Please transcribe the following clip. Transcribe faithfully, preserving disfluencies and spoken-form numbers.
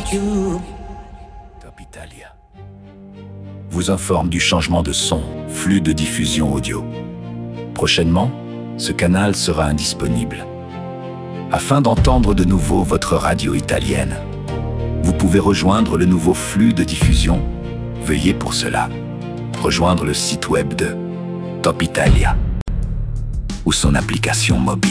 you. Top Italia vous informe du changement de son, flux de diffusion audio. Prochainement, ce canal sera indisponible. Afin d'entendre de nouveau votre radio italienne, vous pouvez rejoindre le nouveau flux de diffusion. Veuillez pour cela rejoindre le site web de Top Italia ou son application mobile.